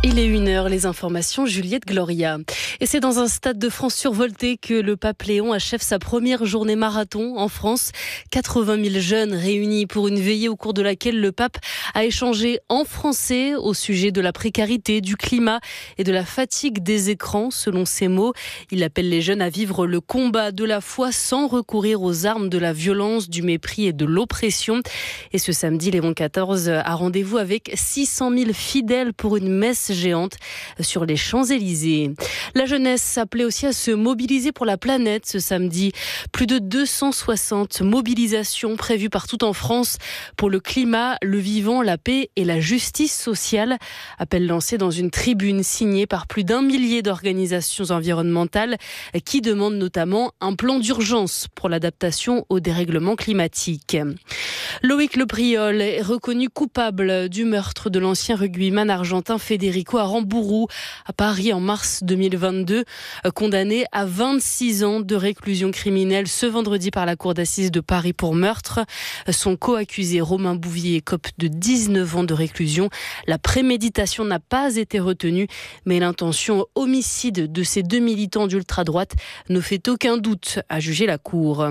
Il est 1h, les informations, Juliette Gloria. Et c'est dans un stade de France survolté que le pape Léon achève sa première journée marathon en France. 80 000 jeunes réunis pour une veillée au cours de laquelle le pape a échangé en français au sujet de la précarité, du climat et de la fatigue des écrans, selon ses mots. Il appelle les jeunes à vivre le combat de la foi sans recourir aux armes de la violence, du mépris et de l'oppression. Et ce samedi, Léon XIV a rendez-vous avec 600 000 fidèles pour une messe géante sur les Champs-Élysées. La jeunesse appelait aussi à se mobiliser pour la planète ce samedi. Plus de 260 mobilisations prévues partout en France pour le climat, le vivant, la paix et la justice sociale. Appel lancé dans une tribune signée par plus d'1 millier d'organisations environnementales qui demandent notamment un plan d'urgence pour l'adaptation au dérèglement climatique. Loïc Lepriol est reconnu coupable du meurtre de l'ancien rugbyman argentin Federico Aramburu à Paris en mars 2022, condamné à 26 ans de réclusion criminelle ce vendredi par la cour d'assises de Paris pour meurtre. Son co-accusé Romain Bouvier écope de 19 ans de réclusion. La préméditation n'a pas été retenue, mais l'intention homicide de ces 2 militants d'ultra-droite ne fait aucun doute, à juger la cour.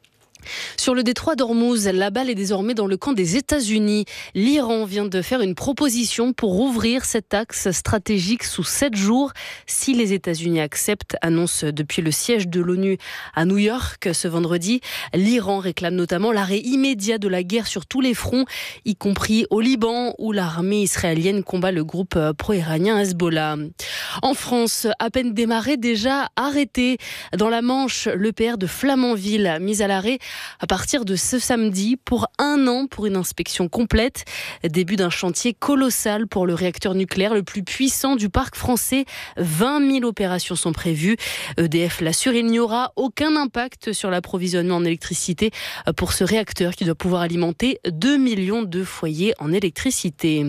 Sur le détroit d'Ormuz, la balle est désormais dans le camp des États-Unis. L'Iran vient de faire une proposition pour rouvrir cet axe stratégique sous 7 jours. Si les États-Unis acceptent, annonce depuis le siège de l'ONU à New York ce vendredi. L'Iran réclame notamment l'arrêt immédiat de la guerre sur tous les fronts, y compris au Liban, où l'armée israélienne combat le groupe pro-iranien Hezbollah. En France, à peine démarré, déjà arrêté. Dans la Manche, l'EPR de Flamanville, mis à l'arrêt à partir de ce samedi pour 1 an pour une inspection complète. Début d'un chantier colossal pour le réacteur nucléaire le plus puissant du parc français. 20 000 opérations sont prévues. EDF l'assure, il n'y aura aucun impact sur l'approvisionnement en électricité pour ce réacteur qui doit pouvoir alimenter 2 millions de foyers en électricité.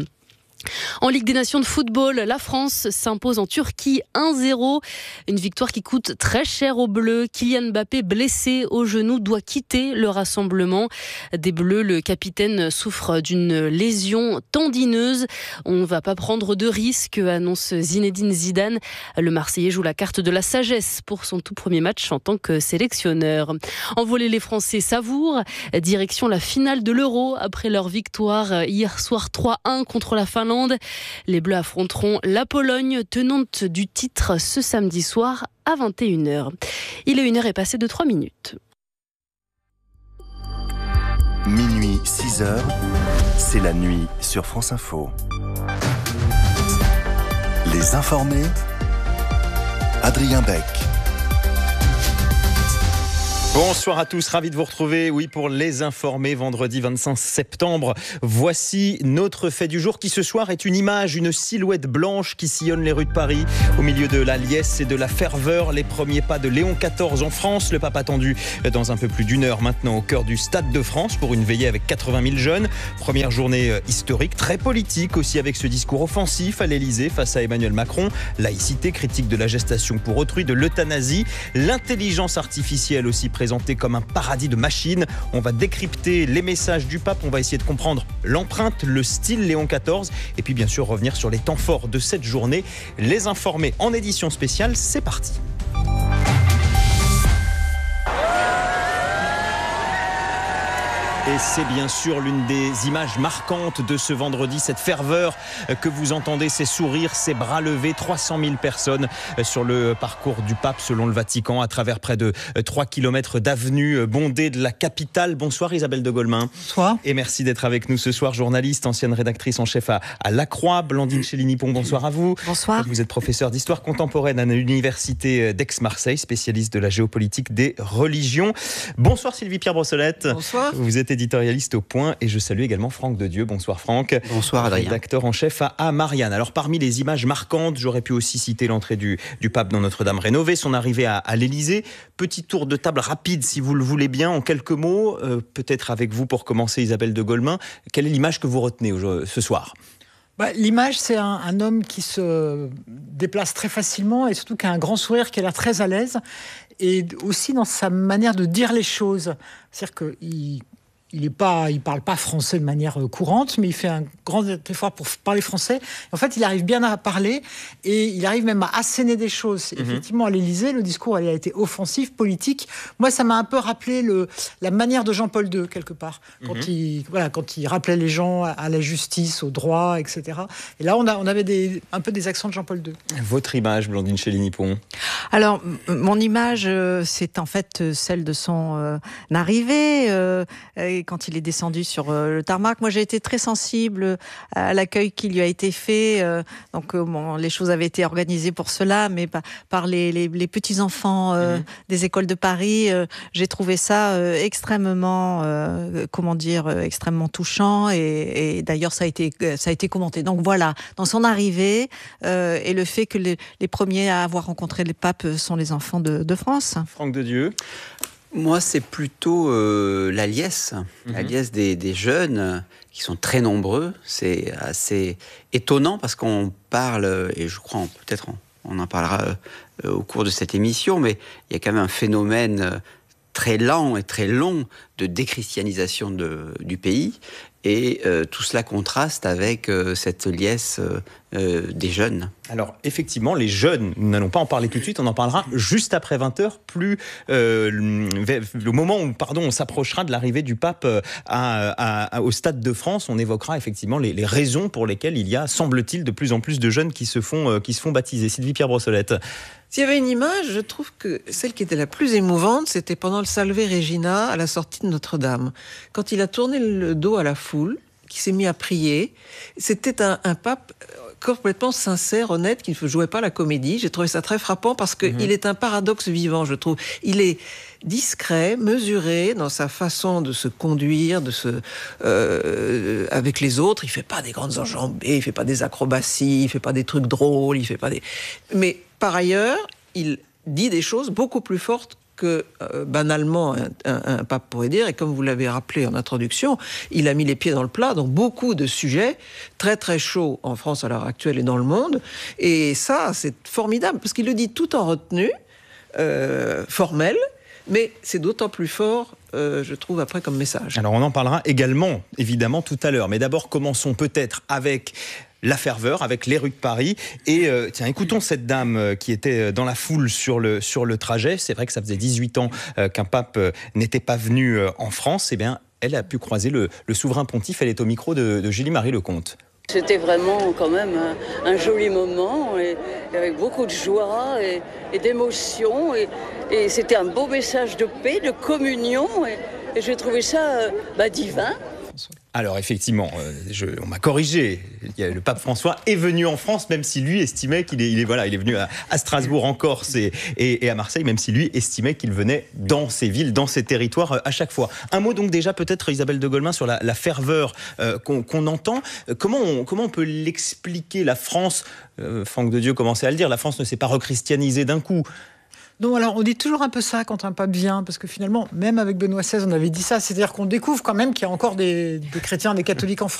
En Ligue des Nations de football, la France s'impose en Turquie 1-0. Une victoire qui coûte très cher aux Bleus. Kylian Mbappé, blessé au genou, doit quitter le rassemblement. Des Bleus, le capitaine souffre d'une lésion tendineuse. On ne va pas prendre de risques, annonce Zinedine Zidane. Le Marseillais joue la carte de la sagesse pour son tout premier match en tant que sélectionneur. En volley, les Français savourent. Direction la finale de l'Euro après leur victoire hier soir 3-1 contre la Finlande. Les Bleus affronteront la Pologne, tenante du titre, ce samedi soir à 21h. Il est 1h et passé de 3 minutes. Minuit 6h, c'est la nuit sur France Info. Les informés, Adrien Beck. Bonsoir à tous, ravi de vous retrouver, pour les informés, vendredi 25 septembre. Voici notre fait du jour qui ce soir est une image, une silhouette blanche qui sillonne les rues de Paris. Au milieu de la liesse et de la ferveur, les premiers pas de Léon XIV en France. Le pape attendu dans un peu plus d'1 heure maintenant au cœur du Stade de France pour une veillée avec 80 000 jeunes. Première journée historique, très politique aussi avec ce discours offensif à l'Elysée face à Emmanuel Macron. Laïcité, critique de la gestation pour autrui, de l'euthanasie, l'intelligence artificielle aussi présentée comme un paradis de machines. On va décrypter les messages du pape, on va essayer de comprendre l'empreinte, le style Léon XIV et puis bien sûr revenir sur les temps forts de cette journée. Les informés en édition spéciale, c'est parti. Et c'est bien sûr l'une des images marquantes de ce vendredi, cette ferveur que vous entendez, ces sourires, ces bras levés, 300 000 personnes sur le parcours du pape selon le Vatican, à travers près de 3 km d'avenues bondées de la capitale. Bonsoir Isabelle de Golemin. Bonsoir. Et merci d'être avec nous ce soir, journaliste, ancienne rédactrice en chef à La Croix. Blandine Chéligny-Pont, bonsoir à vous. Bonsoir. Vous êtes professeur d'histoire contemporaine à l'université d'Aix-Marseille, spécialiste de la géopolitique des religions. Bonsoir Sylvie-Pierre Brossolette. Bonsoir. Vous êtes éditorialiste au Point et je salue également Franck Dedieu. Bonsoir Franck. Bonsoir Adrien. Rédacteur en chef à Marianne. Alors parmi les images marquantes, j'aurais pu aussi citer l'entrée du pape dans Notre-Dame rénovée, son arrivée à l'Elysée. Petit tour de table rapide si vous le voulez bien, en quelques mots, peut-être avec vous pour commencer Isabelle de Golemin. Quelle est l'image que vous retenez ce soir ? L'image, c'est un homme qui se déplace très facilement et surtout qui a un grand sourire, qui a l'air très à l'aise et aussi dans sa manière de dire les choses. C'est-à-dire qu'il il parle pas français de manière courante, mais il fait un grand effort pour parler français. En fait, il arrive bien à parler et il arrive même à asséner des choses. Effectivement, à l'Élysée, le discours il a été offensif, politique. Moi, ça m'a un peu rappelé la manière de Jean-Paul II, quelque part, quand il rappelait les gens à la justice, au droit, etc. Et là, on avait un peu des accents de Jean-Paul II. Votre image, Blandine Chély-Nippon? Alors, mon image, c'est en fait celle de son arrivée, quand il est descendu sur le tarmac. Moi, j'ai été très sensible à l'accueil qui lui a été fait. Les choses avaient été organisées pour cela, mais par les petits-enfants des écoles de Paris, j'ai trouvé ça extrêmement touchant. Et d'ailleurs, ça a été commenté. Donc voilà, dans son arrivée, et le fait que les premiers à avoir rencontré le pape sont les enfants de France. Franck Dedieu? Moi, c'est plutôt la liesse des jeunes qui sont très nombreux. C'est assez étonnant parce qu'on parle, et je crois peut-être on en parlera au cours de cette émission, mais il y a quand même un phénomène très lent et très long de déchristianisation du pays. Et tout cela contraste avec cette liesse des jeunes. Alors, effectivement, les jeunes, nous n'allons pas en parler tout de suite, on en parlera juste après 20h, le moment où on s'approchera de l'arrivée du pape au Stade de France. On évoquera effectivement les raisons pour lesquelles il y a, semble-t-il, de plus en plus de jeunes qui se font baptiser. Sylvie-Pierre Brossolette. S'il y avait une image, je trouve que celle qui était la plus émouvante, c'était pendant le Salve Regina à la sortie de Notre-Dame. Quand il a tourné le dos à la foule, qui s'est mis à prier, c'était un pape complètement sincère, honnête, qui ne jouait pas la comédie. J'ai trouvé ça très frappant parce qu'il est un paradoxe vivant, je trouve. Il est discret, mesuré dans sa façon de se conduire, avec les autres. Il fait pas des grandes enjambées, il fait pas des acrobaties, il fait pas des trucs drôles, mais par ailleurs, il dit des choses beaucoup plus fortes que banalement un pape pourrait dire. Et comme vous l'avez rappelé en introduction, il a mis les pieds dans le plat dans beaucoup de sujets très très chauds en France à l'heure actuelle et dans le monde. Et ça, c'est formidable, parce qu'il le dit tout en retenue, formelle, mais c'est d'autant plus fort, je trouve, après comme message. Alors on en parlera également, évidemment, tout à l'heure. Mais d'abord, commençons peut-être avec la ferveur, avec les rues de Paris. Et écoutons cette dame qui était dans la foule sur le trajet. C'est vrai que ça faisait 18 ans qu'un pape n'était pas venu en France. Eh bien, elle a pu croiser le souverain pontife. Elle est au micro de Julie-Marie Lecomte. C'était vraiment quand même un joli moment, et avec beaucoup de joie et d'émotion. Et c'était un beau message de paix, de communion. Et j'ai trouvé ça divin. Alors effectivement, on m'a corrigé. Le pape François est venu en France, même si lui estimait qu'il est venu à Strasbourg, en Corse et à Marseille, même si lui estimait qu'il venait dans ces villes, dans ces territoires à chaque fois. Un mot donc déjà peut-être, Isabelle de Golemin, sur la ferveur qu'on entend. Comment on peut l'expliquer? La France, Franck Dedieu commençait à le dire, la France ne s'est pas rechristianisée d'un coup. Non, alors on dit toujours un peu ça quand un pape vient, parce que finalement, même avec Benoît XVI, on avait dit ça, c'est-à-dire qu'on découvre quand même qu'il y a encore des chrétiens, des catholiques en France.